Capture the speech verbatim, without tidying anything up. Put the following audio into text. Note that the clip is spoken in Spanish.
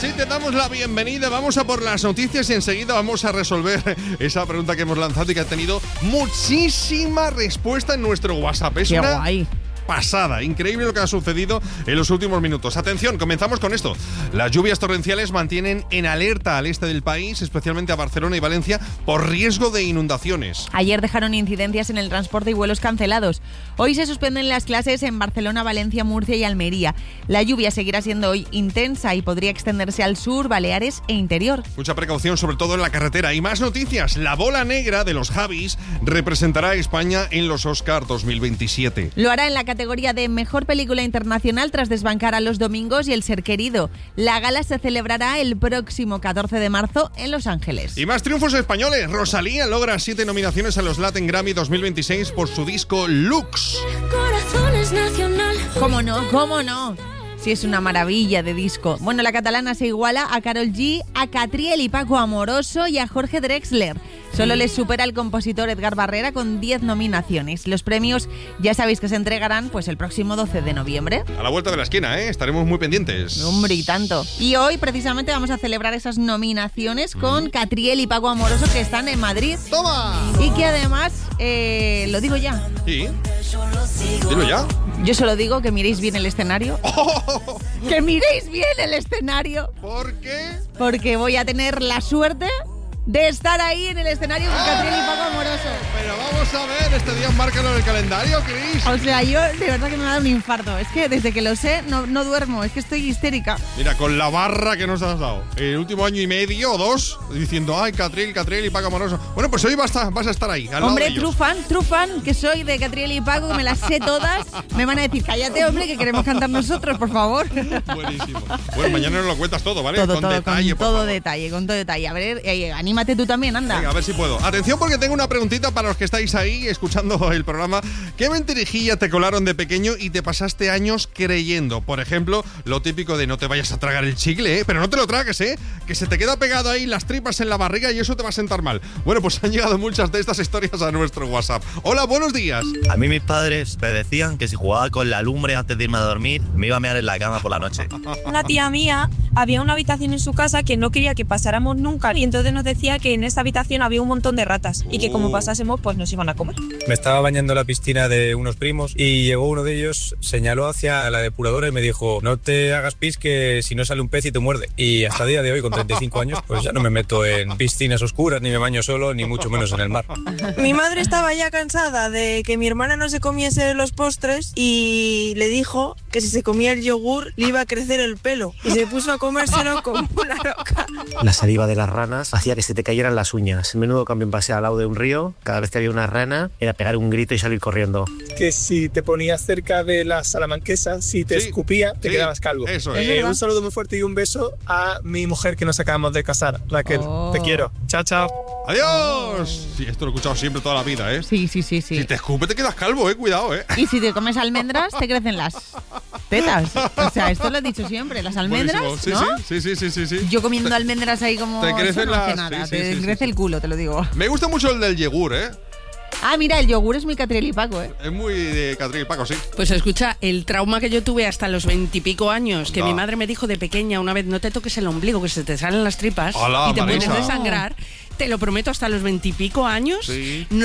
Sí, te damos la bienvenida. Vamos a por las noticias y enseguida vamos a resolver esa pregunta que hemos lanzado y que ha tenido muchísima respuesta en nuestro WhatsApp. Es Qué una guay. pasada, increíble lo que ha sucedido en los últimos minutos. Atención, comenzamos con esto. Las lluvias torrenciales mantienen en alerta al este del país, especialmente a Barcelona y Valencia, por riesgo de inundaciones. Ayer dejaron incidencias en el transporte y vuelos cancelados. Hoy se suspenden las clases en Barcelona, Valencia, Murcia y Almería. La lluvia seguirá siendo hoy intensa y podría extenderse al sur, Baleares e interior. Mucha precaución, sobre todo en la carretera. Y más noticias. La bola negra de los Javis representará a España en los Oscar dos mil veintisiete. Lo hará en la categoría de Mejor Película Internacional tras desbancar a Los Domingos y El Ser Querido. La gala se celebrará el próximo catorce de marzo en Los Ángeles. Y más triunfos españoles. Rosalía logra siete nominaciones a los Latin Grammy dos mil veintiséis por su disco Lux. Corazón es nacional. ¿Cómo no? ¿Cómo no? Sí, es una maravilla de disco. Bueno, la catalana se iguala a Karol G, a Catriel y Paco Amoroso y a Jorge Drexler. Solo les supera el compositor Edgar Barrera con diez nominaciones. Los premios ya sabéis que se entregarán pues el próximo doce de noviembre. A la vuelta de la esquina, ¿eh? Estaremos muy pendientes. Hombre, y tanto. Y hoy precisamente vamos a celebrar esas nominaciones con Catriel y Paco Amoroso que están en Madrid. ¡Toma! Y que además, eh, lo digo ya. Sí. Dilo ya. Yo solo digo que miréis bien el escenario. Oh, ¡Que miréis bien el escenario! ¿por qué? Porque voy a tener la suerte de estar ahí en el escenario con Catriel y Paco Amoroso. Pero vamos a ver, este día márcalo en el calendario, Cris. O sea, yo de verdad que me ha dado un infarto. Es que desde que lo sé no, no duermo, es que estoy histérica. Mira, con la barra que nos has dado el último año y medio o dos, diciendo, ay, Catriel, Catriel y Paco Amoroso. Bueno, pues hoy vas a, vas a estar ahí, al Hombre, lado de ellos. true fan, true fan, que soy de Catriel y Paco, que me las sé todas. Me van a decir, cállate, hombre, que queremos cantar nosotros, por favor. Buenísimo. Bueno, mañana nos lo cuentas todo, ¿vale? Todo, con todo, detalle, con por todo favor. detalle, con todo detalle. A ver, eh, anímate tú también, anda. Venga, a ver si puedo. Atención porque tengo una preguntita para los que estáis ahí escuchando el programa. ¿Qué mentirijilla te colaron de pequeño y te pasaste años creyendo? Por ejemplo, lo típico de no te vayas a tragar el chicle, ¿eh? Pero no te lo tragues, ¿eh? Que se te queda pegado ahí las tripas en la barriga y eso te va a sentar mal. Bueno, pues han llegado muchas de estas historias a nuestro WhatsApp. Hola, buenos días. A mí mis padres me decían que si jugaba con la lumbre antes de irme a dormir, me iba a mear en la cama por la noche. Una tía mía había una habitación en su casa que no quería que pasáramos nunca y entonces nos decía que en esta habitación había un montón de ratas y que como pasásemos pues nos iban a comer. Me estaba bañando en la piscina de unos primos y llegó uno de ellos, señaló hacia la depuradora y me dijo, no te hagas pis que si no sale un pez y te muerde. Y hasta el día de hoy, con treinta y cinco años, pues ya no me meto en piscinas oscuras, ni me baño solo, ni mucho menos en el mar. Mi madre estaba ya cansada de que mi hermana no se comiese los postres y le dijo que si se comía el yogur le iba a crecer el pelo y se puso a comérselo como una loca. La saliva de las ranas hacía que se te cayeran las uñas. Menudo cambio en paseo al lado de un río. Cada vez que había una rana era pegar un grito y salir corriendo. Que si te ponías cerca de la salamanquesa, si te Sí, escupía, te sí, quedabas calvo. eso es. Eh, un saludo muy fuerte y un beso a mi mujer que nos acabamos de casar, Raquel. Oh. Te quiero. Chao, chao. ¡Adiós! Sí, esto lo he escuchado siempre toda la vida, ¿eh? Sí, sí, sí, sí. Si te escupe te quedas calvo, ¿eh? Cuidado, ¿eh? Y si te comes almendras, te crecen las tetas. O sea, esto lo he dicho siempre. Las almendras, Buenísimo. ¿no? Sí, sí, sí, sí, sí, sí. Yo comiendo almendras ahí como... Te crecen eso no hace las- nada. sí, sí, te sí, crece sí. el culo, te lo digo. Me gusta mucho el del yogur, ¿eh? Ah, mira, el yogur es muy Catriel y Paco, ¿eh? Es muy de Catriel y Paco, sí. Pues escucha, el trauma que yo tuve hasta los veintipico años, que Da. mi madre me dijo de pequeña una vez, no te toques el ombligo, que se te salen las tripas Hola, y te puedes Marisa. desangrar. Te lo prometo, hasta los veintipico años, Sí. no